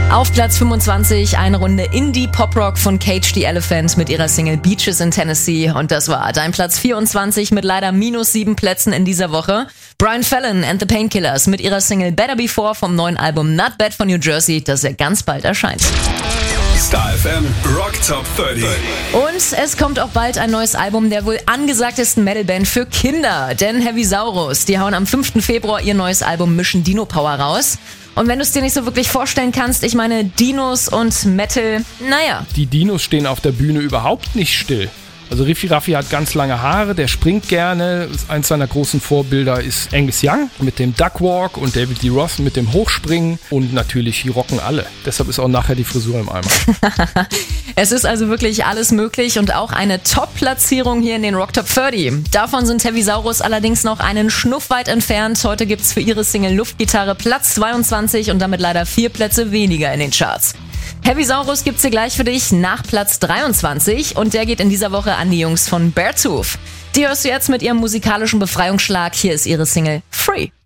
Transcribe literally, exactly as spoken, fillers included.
Auf Platz fünfundzwanzig eine Runde Indie-Pop-Rock von Cage the Elephant mit ihrer Single Beaches in Tennessee. Und das war dein Platz vierundzwanzig mit leider minus sieben Plätzen in dieser Woche. Brian Fallon and the Painkillers mit ihrer Single Better Before vom neuen Album Not Bad von New Jersey, das ja ganz bald erscheint. Star F M Rock Top dreißig. Und es kommt auch bald ein neues Album der wohl angesagtesten Metalband für Kinder. Denn Heavy Saurus, die hauen am fünften Februar ihr neues Album Mission Dino Power raus. Und wenn du es dir nicht so wirklich vorstellen kannst, ich meine Dinos und Metal, naja. Die Dinos stehen auf der Bühne überhaupt nicht still. Also Riffi Raffi hat ganz lange Haare, der springt gerne. Eins seiner großen Vorbilder ist Angus Young mit dem Duckwalk und David Lee Roth mit dem Hochspringen. Und natürlich, die rocken alle. Deshalb ist auch nachher die Frisur im Eimer. Es ist also wirklich alles möglich und auch eine Top-Platzierung hier in den Rock Top dreißig. Davon sind Heavy Saurus allerdings noch einen Schnuff weit entfernt. Heute gibt's für ihre Single Luftgitarre Platz zweiundzwanzig und damit leider vier Plätze weniger in den Charts. Heavy Saurus gibt's hier gleich für dich nach Platz dreiundzwanzig und der geht in dieser Woche an die Jungs von Beartooth. Die hörst du jetzt mit ihrem musikalischen Befreiungsschlag. Hier ist ihre Single Free.